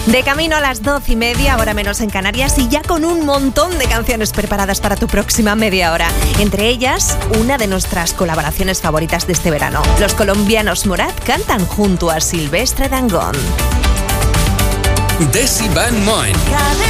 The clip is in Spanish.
De camino a las 12:30, ahora menos en Canarias, y ya con un montón de canciones preparadas para tu próxima media hora. Entre ellas, una de nuestras colaboraciones favoritas de este verano. Los colombianos Morat cantan junto a Silvestre Dangond. Desi Van Moen.